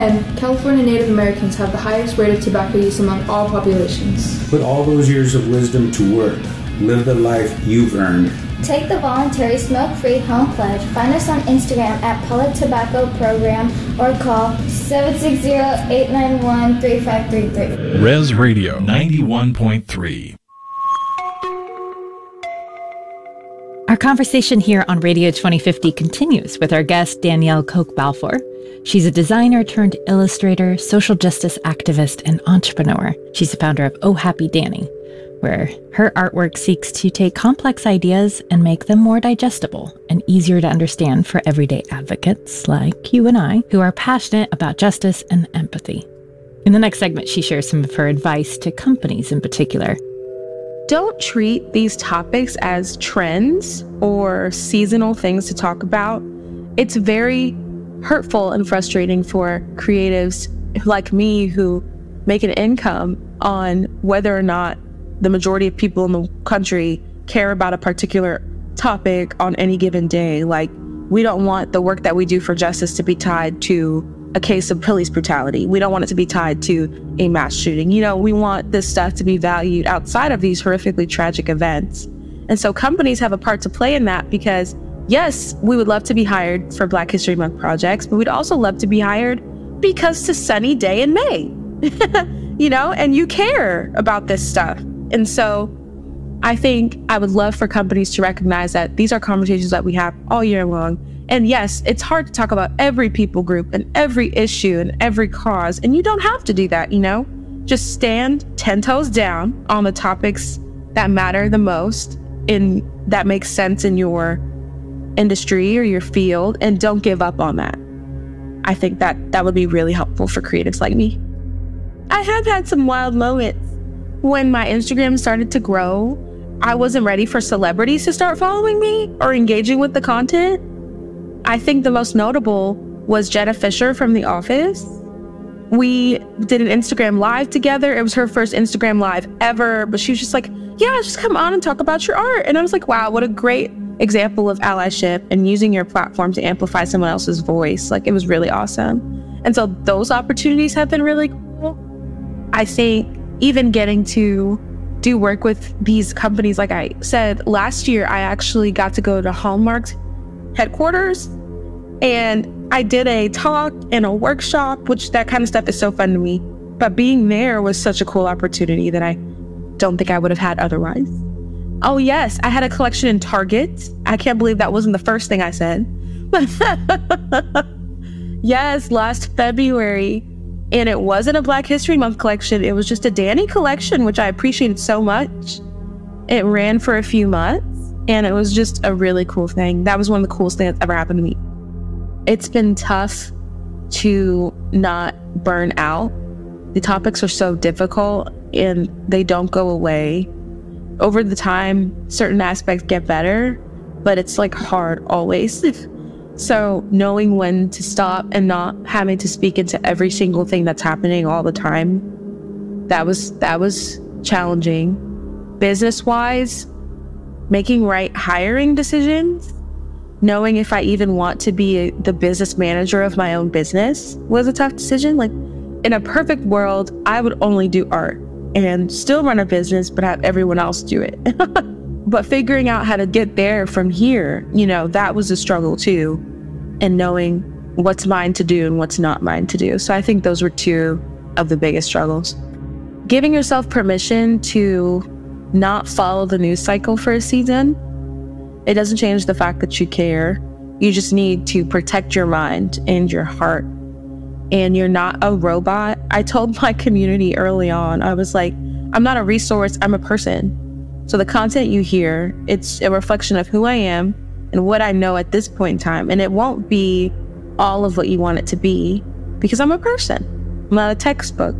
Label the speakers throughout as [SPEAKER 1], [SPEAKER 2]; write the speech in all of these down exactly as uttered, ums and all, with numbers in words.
[SPEAKER 1] And California Native Americans have the highest rate of tobacco use among all populations.
[SPEAKER 2] Put all those years of wisdom to work. Live the life you've earned.
[SPEAKER 3] Take the voluntary smoke-free home pledge. Find us on Instagram at Public Tobacco Program or call seven six zero, eight nine one, three five three three.
[SPEAKER 4] Res Radio ninety-one point three.
[SPEAKER 5] Our conversation here on Radio twenty fifty continues with our guest, Danielle Koch Balfour. She's a designer turned illustrator, social justice activist, and entrepreneur. She's the founder of Oh Happy Danny, where her artwork seeks to take complex ideas and make them more digestible and easier to understand for everyday advocates like you and I, who are passionate about justice and empathy. In the next segment, she shares some of her advice to companies in particular.
[SPEAKER 6] Don't treat these topics as trends or seasonal things to talk about. It's very hurtful and frustrating for creatives like me who make an income on whether or not the majority of people in the country care about a particular topic on any given day. Like, we don't want the work that we do for justice to be tied to a case of police brutality. We don't want it to be tied to a mass shooting. You know, we want this stuff to be valued outside of these horrifically tragic events. And so companies have a part to play in that because, yes, we would love to be hired for Black History Month projects, but we'd also love to be hired because it's a sunny day in May, you know, and you care about this stuff. And so I think I would love for companies to recognize that these are conversations that we have all year long. And yes, it's hard to talk about every people group and every issue and every cause. And you don't have to do that, you know, just stand ten toes down on the topics that matter the most in that makes sense in your industry or your field, and don't give up on that. I think that that would be really helpful for creatives like me. I have had some wild moments. When my Instagram started to grow, I wasn't ready for celebrities to start following me or engaging with the content. I think the most notable was Jenna Fisher from The Office. We did an Instagram live together. It was her first Instagram live ever, but she was just like, yeah, just come on and talk about your art. And I was like, wow, what a great example of allyship and using your platform to amplify someone else's voice. Like, it was really awesome. And so those opportunities have been really cool. I think even getting to do work with these companies, like I said, last year, I actually got to go to Hallmark's headquarters and I did a talk and a workshop, which that kind of stuff is so fun to me. But being there was such a cool opportunity that I don't think I would have had otherwise. Oh yes, I had a collection in Target. I can't believe that wasn't the first thing I said. Yes, last February. And it wasn't a Black History Month collection. It was just a Danny collection, which I appreciated so much. It ran for a few months, and it was just a really cool thing. That was one of the coolest things that's ever happened to me. It's been tough to not burn out. The topics are so difficult, and they don't go away. Over the time, certain aspects get better, but it's like hard always. So knowing when to stop and not having to speak into every single thing that's happening all the time, that was that was challenging. Business-wise, making right hiring decisions, knowing if I even want to be a, the business manager of my own business was a tough decision. Like, in a perfect world, I would only do art and still run a business, but have everyone else do it. But figuring out how to get there from here, you know, that was a struggle too. And knowing what's mine to do and what's not mine to do. So I think those were two of the biggest struggles. Giving yourself permission to not follow the news cycle for a season, it doesn't change the fact that you care. You just need to protect your mind and your heart. And you're not a robot. I told my community early on, I was like, I'm not a resource, I'm a person. So the content you hear, it's a reflection of who I am and what I know at this point in time. And it won't be all of what you want it to be because I'm a person. I'm not a textbook.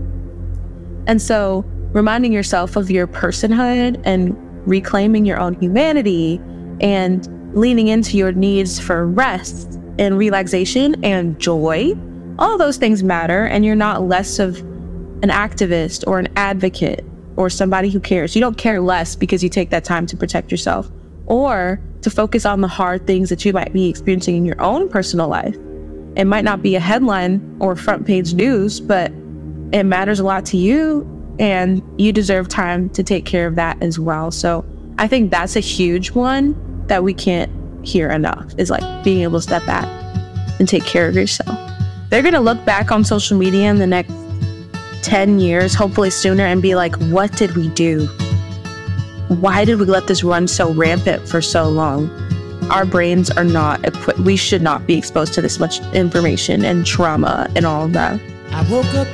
[SPEAKER 6] And so reminding yourself of your personhood and reclaiming your own humanity and leaning into your needs for rest and relaxation and joy, all those things matter. And you're not less of an activist or an advocate or somebody who cares. You don't care less because you take that time to protect yourself or to focus on the hard things that you might be experiencing in your own personal life. It might not be a headline or front page news, but it matters a lot to you, and you deserve time to take care of that as well. So I think that's a huge one that we can't hear enough, is like being able to step back and take care of yourself. They're going to look back on social media in the next ten years, hopefully sooner, and be like, what did we do? Why did we let this run so rampant for so long? Our brains are not equipped. We should not be exposed to this much information and trauma and all of that.
[SPEAKER 7] I woke up